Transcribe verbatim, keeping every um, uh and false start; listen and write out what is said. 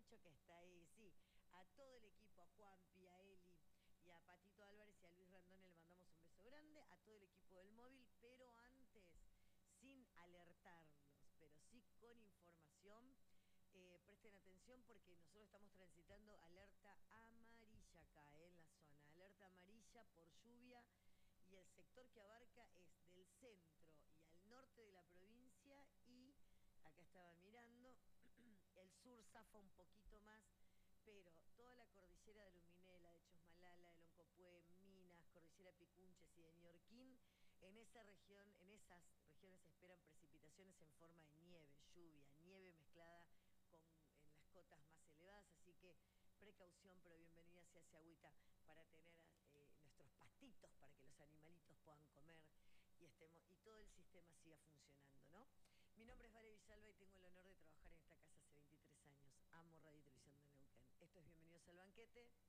Lucho que está ahí, sí, a todo el equipo, a Juanpi, a Eli y a Patito Álvarez y a Luis Randone le mandamos un beso grande, a todo el equipo del móvil, pero antes, sin alertarlos, pero sí con información, eh, presten atención porque nosotros estamos transitando alerta amarilla acá, eh, en la zona, alerta amarilla por lluvia y el sector que abarca es del centro y al norte de la provincia y, acá estaba mirando, el sur zafa un poquito más, pero toda la cordillera de Luminela, de Chosmalala, de Loncopué, Minas, cordillera Picunches y de Ñorquín, en esa región, en esas regiones se esperan precipitaciones en forma de nieve, lluvia, nieve mezclada con, en las cotas más elevadas, así que precaución, pero bienvenida sea ese agüita para tener eh, nuestros pastitos, para que los animalitos puedan comer y, estemos, y todo el sistema siga funcionando, ¿no? Mi nombre es Vale Villalba y tengo el honor de trabajar en esta casa hace veintitrés años. Amo Radio y Televisión de Neuquén. Esto es Bienvenidos al Banquete.